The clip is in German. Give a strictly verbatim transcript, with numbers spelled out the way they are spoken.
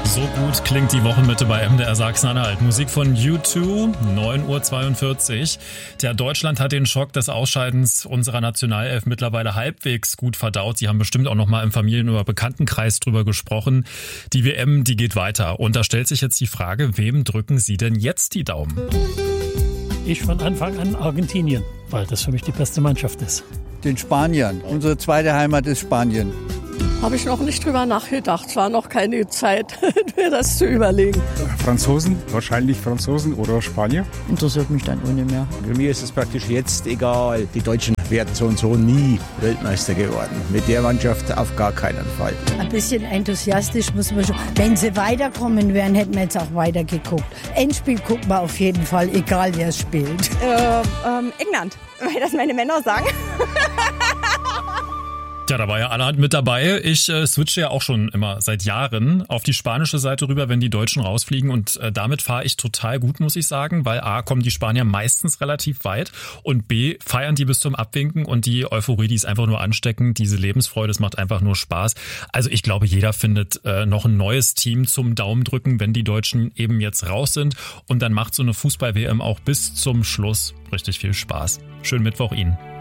So gut klingt die Wochenmitte bei M D R Sachsen-Anhalt. Musik von U zwei, neun Uhr zweiundvierzig. Tja, Deutschland hat den Schock des Ausscheidens unserer Nationalelf mittlerweile halbwegs gut verdaut. Sie haben bestimmt auch noch mal im Familien- oder Bekanntenkreis drüber gesprochen. Die W M, die geht weiter. Und da stellt sich jetzt die Frage, wem drücken Sie denn jetzt die Daumen? Ich von Anfang an Argentinien, weil das für mich die beste Mannschaft ist. Den Spaniern. Unsere zweite Heimat ist Spanien. Habe ich noch nicht drüber nachgedacht. Es war noch keine Zeit, mir das zu überlegen. Franzosen, wahrscheinlich Franzosen oder Spanier. Interessiert mich dann ohne mehr. Für mich ist es praktisch jetzt egal. Die Deutschen werden so und so nie Weltmeister geworden. Mit der Mannschaft auf gar keinen Fall. Ein bisschen enthusiastisch muss man schon. Wenn sie weiterkommen wären, hätten wir jetzt auch weitergeguckt. Endspiel gucken wir auf jeden Fall, egal wer es spielt. Äh, ähm, England, weil das meine Männer sagen. Ja, da war ja allerhand mit dabei. Ich äh, switche ja auch schon immer seit Jahren auf die spanische Seite rüber, wenn die Deutschen rausfliegen. Und äh, damit fahre ich total gut, muss ich sagen, weil A, kommen die Spanier meistens relativ weit und B, feiern die bis zum Abwinken und die Euphorie, die ist einfach nur ansteckend. Diese Lebensfreude, es macht einfach nur Spaß. Also ich glaube, jeder findet äh, noch ein neues Team zum Daumendrücken, wenn die Deutschen eben jetzt raus sind. Und dann macht so eine Fußball-W M auch bis zum Schluss richtig viel Spaß. Schönen Mittwoch Ihnen.